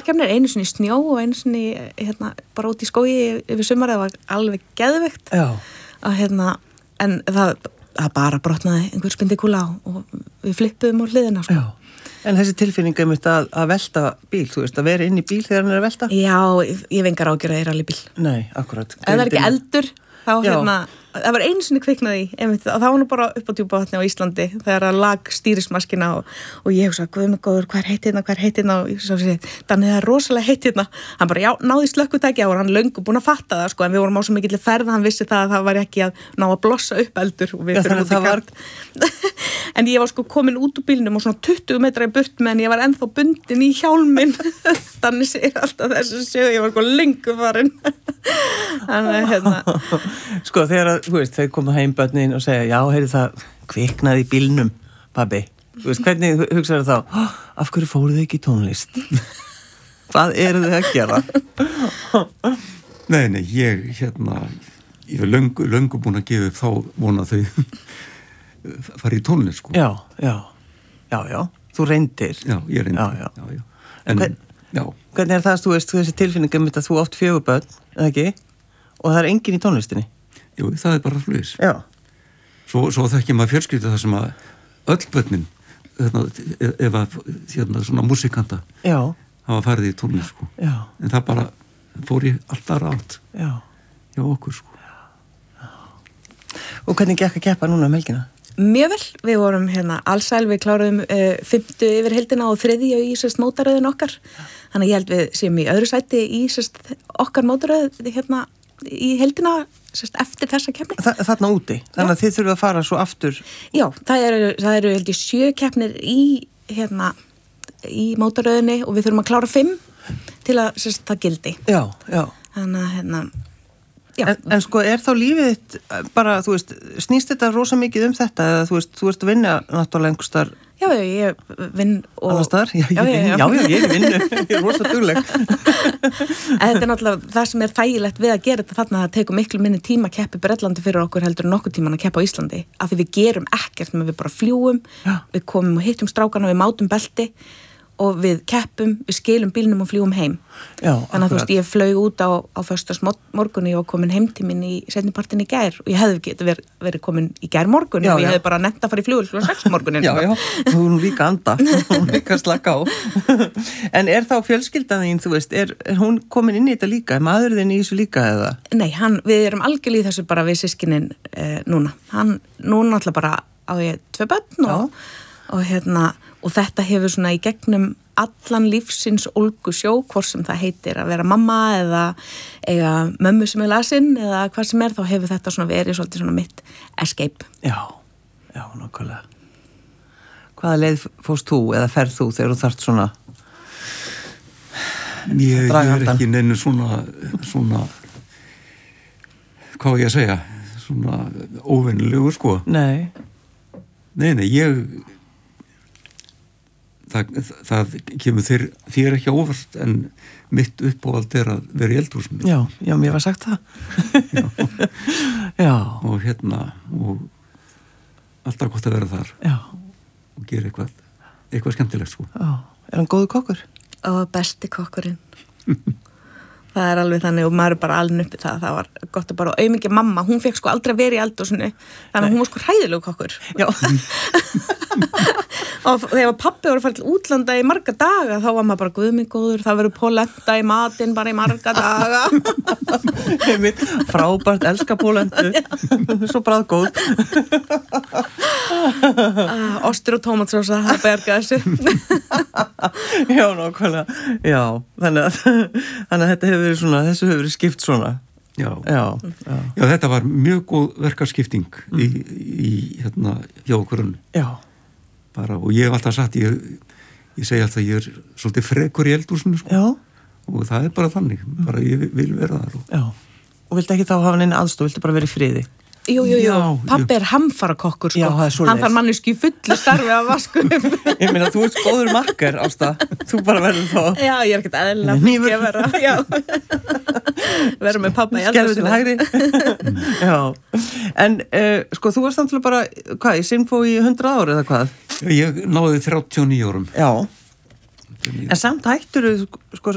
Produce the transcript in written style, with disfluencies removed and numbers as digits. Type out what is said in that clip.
bílakefnir, einu sinni í snjó og einu sinni bara út í skógi yfir sumarið, það var alveg geðveikt en það bara brotnaði einhver spindikúla og við flippuðum á hliðina sko. En þessi tilfinning að velta bíl, þú veist, að vera inn í bíl þegar hann að velta? Já, ég vengar ágjör að alveg bíl. Nei, akkurat. Ef það ekki eldur, þá það var einu sinni kviknaði og það var nú bara upp á Djúpavatni á Íslandi þegar það lag stýrismaskina og ég hugsa, guð mig góður, hvað er heitt hérna og ég svo sé, þannig það er rosalega heitt hérna. Hann bara, já, náði slökkutæki og hann löngu búin að fatta það, sko, en við vorum á svo mikill ferð, hann vissi það að það var ekki að ná að blossa upp eldur og við fyrir út í kant. En ég var sko komin út úr bílnum og svona 20 metra í burt meðan ég var ennþá bundin í hjálminn. Þannig segir alltaf þessu sögu, ég var sko lengur farin. Sko, þegar þú veist, þau koma heim börnin og segja, já, heyrðu það kviknaði í bílnum, pabbi. Þú veist, hvernig hugsaðu þá, af hverju fóruð þið ekki í tónlist? Hvað eru þið að gera? Nei, ég er löngu búin að gefa upp þá vona þau fara í tónlist, sko. Já, þú reyndir. Já, ég reyndir, já. En, hvernig er það, þú veist, þessi tilfinningum að þú átt 4 börn, eða ekki? Og það er enginn í tónlistinni? Jú, það er bara hlutis. Já. Svo þekkir maður fjölskyldu það sem að öll börnin, ef að svona músikanta hafa farið í tónlist, sko. Já. En það bara fór í alltaf rátt. Já. Já, okkur, sko. Já. Og hvernig gekk að keppa núna helgina? Mjög vel, við vorum allsæl, við kláruðum 5. yfir heildina og 3. í mótaröðin okkar. Þannig að ég held við séum í öðru sæti í okkar mótaröð í heildina eftir þessa keppni. Þarna úti? Þannig að þið þurfum að fara svo aftur? Já, það eru held ég 7 keppnir í mótaröðinni og við þurfum að klára 5 til að það gildi. Já. Þannig að En sko, er þá lífið bara, þú veist, snýst þetta rosa mikið þetta eða þú veist, þú ert að vinna náttúrulega einhvers staðar? Já, ég vinn og... Annars staðar? Já, ég vinnu, ég er rosa dugleg. Þetta er náttúrulega það sem er þægilegt við að gera þetta þarna að það tekur miklu minni tíma að keppa í Bretlandi fyrir okkur heldur en nokkuð tíman að keppa á Íslandi. Af því við gerum ekkert, við bara fljúum, við komum og hittum strákana, við mátum belti og við keppum, við skilum bílnum og fljúum heim. Já, þannig að þú veist, ég flaug út á föstudagsmorgunni og komin heim til minn í seinnipartin í gær og ég hefði getið verið komin í gær morgunni og ég hefði bara nefnt að fara í flugvél klukkan 6 morgunin. Já, þú erum líka anda, hún líka slaka á. En er þá fjölskyldan þín, þú veist, er hún komin inn í þetta líka? Er maðurinn í þessu líka eða? Nei, við erum algjörlega í þessu bara við systkinin núna. Núna alltaf bara á ég 2 börn og þetta hefur svona í gegnum allan lífsins ólgusjó, hvort sem það heitir að vera mamma eða eiga mömmu sem er lasin eða hvað sem þá hefur þetta svona verið svolítið svona mitt escape. Já, nákvæmlega. Hvaða leið fórst þú eða ferð þú þegar þú þarft svona ég er ekki neinu svona hvað ég að segja svona óvenjulegur, sko. Nei, það kemur þér ekki óvart en mitt uppáhald er að vera í eldhúsinu. Já, mér var sagt það. Já. Og og alltaf gott að vera þar. Já. Og gera eitthvað skemmtilegt, sko. Já. Er hann góður kokkur? Besti kokkurinn. Það er alveg þannig og maður er bara alveg uppi það var gott að bara, og auðvitað mamma, hún fekk sko aldrei verið í eldhúsinu, þannig að hún var sko hræðilegu kokkur. Já. Og þegar pabbi voru að fara til útlanda í marga daga, þá var maður bara guð mig góður, það verður polenta í matinn bara í marga daga. Frábært, elska polentu, svo bragðgóð. Ostur og tómatsósa, það berga þessu. Já, nákvæmlega. Já, þannig að þetta hefur verið svona, þessu hefur verið skipt svona. Já, þetta var mjög góð verkarskipting í hjá okkur. Já. Bara, og ég hef alltaf sagt, ég segi alltaf ég er svolítið frekur í eldhúsinu, sko. Já. Og það er bara þannig, bara ég vil vera þar. Já. Og viltu ekki þá hafa neina aðstoð, viltu bara vera í friði? Jú, pabbi er hamfarakokkur, sko. Já, það er svoleiðis. Hann þarf manneski í fullu starfi að vasku. Ég meina, þú ert góður makkar, Ásta. Þú bara verður þá. Já, ég er ekkert eðlilega að vera. Já. Verður með pabba í eldhúsinu. Skerðu til hægri. Já. En, sko, þú varst náttúrulega bara, hvað, í Sinfó í 100 ár eða hvað? Ég náði 39 árum. Já. En samt hættur sko,